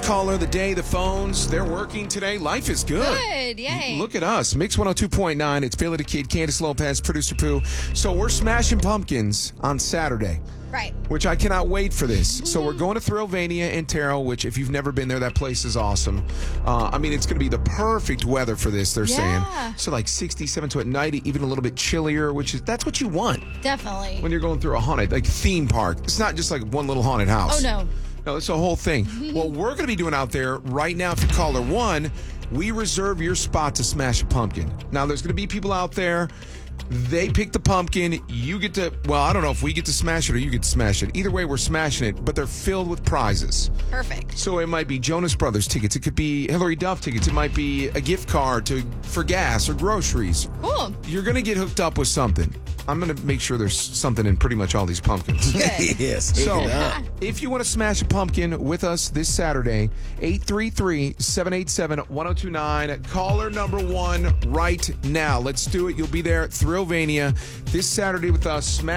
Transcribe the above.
caller of the day. The phones, they're working today. Life is good. Good, yay. Look at us. Mix 102.9. It's Bailey the Kid, Candace Lopez, Producer Pooh. So we're smashing pumpkins on Saturday. Right. Which I cannot wait for this. So we're going to Thrillvania in Terrell, which if you've never been there, that place is awesome. It's going to be the perfect weather for this, they're saying. So like 67 to at night, even a little bit chillier, that's what you want. Definitely. When you're going through a haunted, like theme park. It's not just like one little haunted house. Oh, no. No, it's a whole thing. What we're going to be doing out there right now, if you caller 1, we reserve your spot to smash a pumpkin. Now, there's going to be people out there. They pick the pumpkin. You get to, I don't know if we get to smash it or you get to smash it. Either way, we're smashing it, but they're filled with prizes. Perfect. So it might be Jonas Brothers tickets. It could be Hillary Duff tickets. It might be a gift card for gas or groceries. Cool. You're going to get hooked up with something. I'm going to make sure there's something in pretty much all these pumpkins. Yes. So, if you want to smash a pumpkin with us this Saturday, 833-787-1029. Caller number 1 right now. Let's do it. You'll be there at Thrillvania this Saturday with us.